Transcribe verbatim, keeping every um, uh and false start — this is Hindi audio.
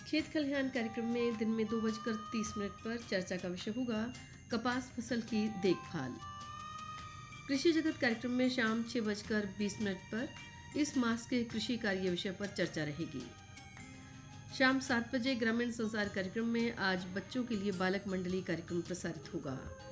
खेत खलिहान कार्यक्रम में दिन में दो बजकर तीस मिनट पर चर्चा का विषय होगा कपास फसल की देखभाल। कृषि जगत कार्यक्रम में शाम छह बजकर बीस मिनट पर इस मास के कृषि कार्य विषय पर चर्चा रहेगी। शाम सात बजे ग्रामीण संसार कार्यक्रम में आज बच्चों के लिए बालक मंडली कार्यक्रम प्रसारित होगा।